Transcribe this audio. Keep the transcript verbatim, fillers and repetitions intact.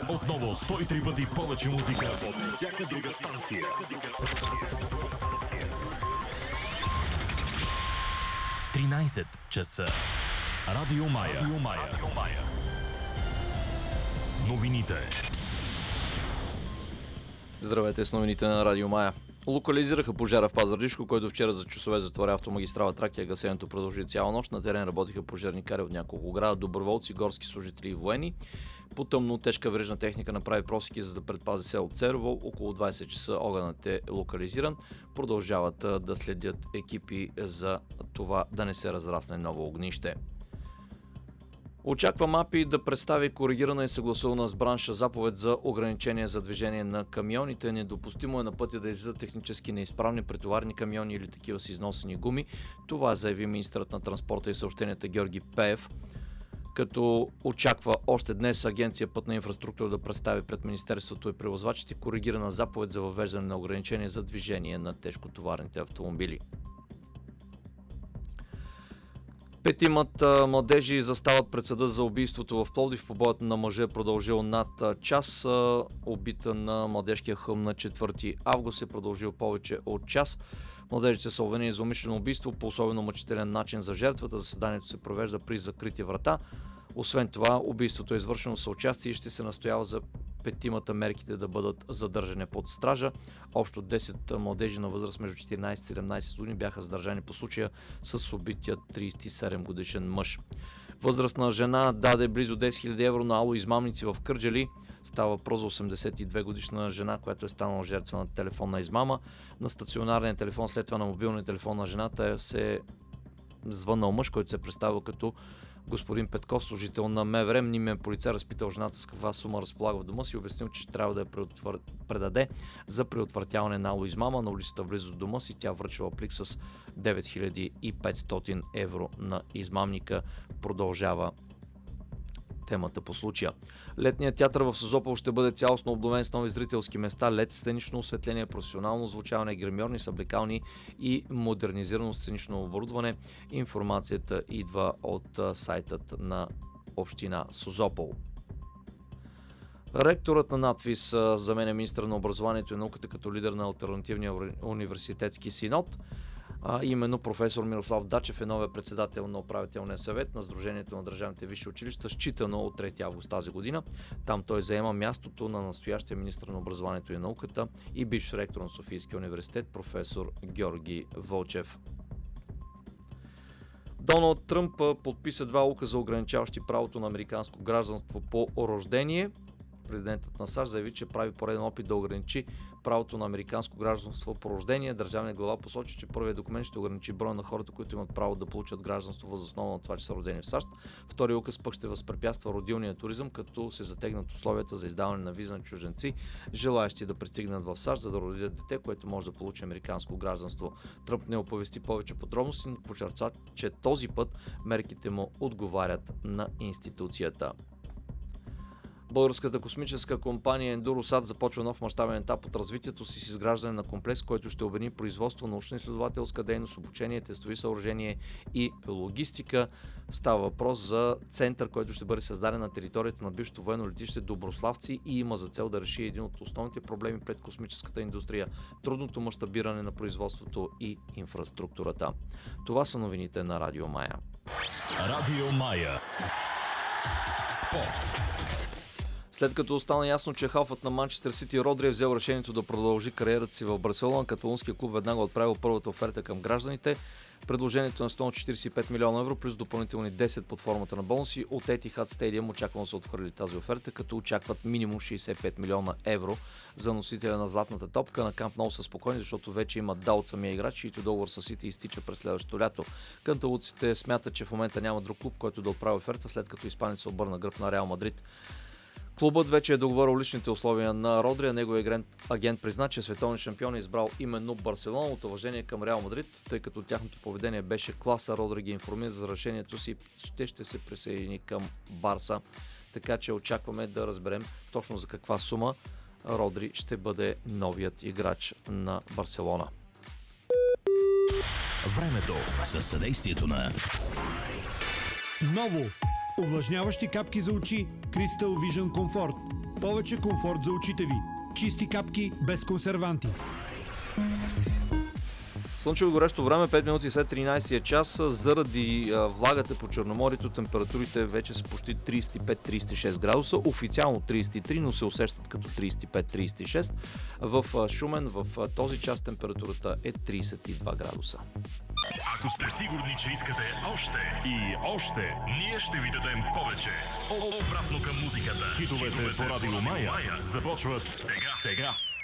Отново сто и три пъти повече музика от всяка друга станция. тринайсет часа. Радио Мая. Радио Мая. Радио Мая. Новините. Здравейте с новините на Радио Мая. Локализираха пожара в Пазарджишко, който вчера за часове затворя автомагистрала Тракия. Гасенето продължи цяла нощ. На терен работиха пожарникари от няколко града, доброволци, горски служители и военни. По тъмно тежка верижна техника направи просеки, за да предпази село Церово. Около двайсет часа огънът е локализиран. Продължават да следят екипи за това да не се разрасне ново огнище. Очаква МАПИ да представи коригирана и съгласувана с бранша заповед за ограничение за движение на камионите. Недопустимо е на пътя да излизат технически неизправни претоварни камиони или такива с износени гуми. Това заяви министърът на транспорта и съобщенията Георги Пеев, като очаква още днес Агенция Пътна инфраструктура да представи пред Министерството и превозвачите коригирана заповед за въвеждане на ограничение за движение на тежкотоварните автомобили. Петимата младежи застават пред съда за убийството в Пловдив. Побоят на мъжа е продължил над час. Убита на младежкия хълм на четвърти август е продължил повече от час. Младежите са обвинени за умишлено убийство по особено мъчителен начин за жертвата. Заседанието се провежда при закрити врата. Освен това, убийството е извършено с участие и ще се настоява за петимата мерките да бъдат задържани под стража. Общо десет младежи на възраст между четиринайсет и седемнайсет години бяха задържани по случая с убития трийсет и седем годишен мъж. Възрастна жена даде близо десет хиляди евро на алоизмамници в Кърджали. Става въпрос за осемдесет и две годишна жена, която е станала жертва на телефонна измама. На стационарния телефон, след това на мобилния телефон на жената се е звъннал мъж, който се е представил като господин Петков, служител на МВР. Мнимият полицай разпитал жената с каква сума разполага в дома си и обяснил, че трябва да я преотвър... предаде за преотвратяване на алоизмама. На улицата близо до дома си тя връчила плик с девет хиляди и петстотин евро на измамника. Продължава темата по случая. Летният театър в Созопол ще бъде цялостно обновен с нови зрителски места, лед, сценично осветление, професионално звучаване, гримьорни, съблекални и модернизирано сценично оборудване. Информацията идва от сайтът на община Созопол. Ректорът на НАТФИС заменя министъра на образованието и науката като лидер на алтернативния университетски синод. А именно професор Мирослав Дачев е новия председател на управителния съвет на Сдружението на държавните висши училища, считано от трети август тази година. Там той заема мястото на настоящия министър на образованието и науката и бивш ректор на Софийския университет професор Георги Вълчев. Доналд Тръмп подписа два указа, ограничаващи правото на американско гражданство по рождение. Президентът на САЩ заяви, че прави пореден опит да ограничи правото на американско гражданство по рождение. Държавният глава посочи, че първият документ ще ограничи броя на хората, които имат право да получат гражданство въз основа на това, че са родени в САЩ. Вторият указ пък ще възпрепятства родилния туризъм, като се затегнат условията за издаване на виза на чужденци, желаещи да пристигнат в САЩ, за да родят дете, което може да получи американско гражданство. Тръмп не оповести повече подробности, но подчерта, че този път мерките му отговарят на институцията. Българската космическа компания Ендуросат започва нов мащабен етап от развитието си с изграждане на комплекс, който ще обедини производство, научно-изследователска дейност, обучение, тестови съоръжения и логистика. Става въпрос за център, който ще бъде създаден на територията на бившето военно летище Доброславци и има за цел да реши един от основните проблеми пред космическата индустрия – трудното мащабиране на производството и инфраструктурата. Това са новините на Радио Мая. Радио Мая. Спорт. След като остана ясно, че халфът на Манчестър Сити Родри е взел решението да продължи кариерата си в Барселона, каталунския клуб веднага отправил първата оферта към гражданите. Предложението на сто четирийсет и пет милиона евро плюс допълнителни десет под формата на бонуси от Етихад Стадиум очаквано са отхвърли тази оферта, като очакват минимум шейсет и пет милиона евро за носителя на златната топка. На Камп Ноу са спокойни, защото вече има да от самия играч, чийто договор с Сити изтича през следващото лято. Канталуците смятат, че в момента няма друг клуб, който да отправи оферта, след като испанец се обърна гръб на Реал Мадрид. Клубът вече е договорил личните условия на Родри, а неговият агент призна, че световен шампион е избрал именно Барселона от уважение към Реал Мадрид, тъй като тяхното поведение беше класа. Родри ги информира за решението си, ще, ще се присъедини към Барса, така че очакваме да разберем точно за каква сума Родри ще бъде новият играч на Барселона. Времето със съдействието на Ново увлажняващи капки за очи Crystal Vision Comfort. Повече комфорт за очите ви. Чисти капки без консерванти. Слънчево горещо време, пет минути след тринайсет час. Заради а, влагата по Черноморието температурите вече са почти трийсет и пет до трийсет и шест градуса. Официално трийсет и три, но се усещат като трийсет и пет до трийсет и шест. В а, Шумен в а, този час температурата е трийсет и два градуса. Ако сте сигурни, че искате още и още, ние ще ви дадем повече. Обратно към музиката. Хитовете по Радио Мая започват сега. сега.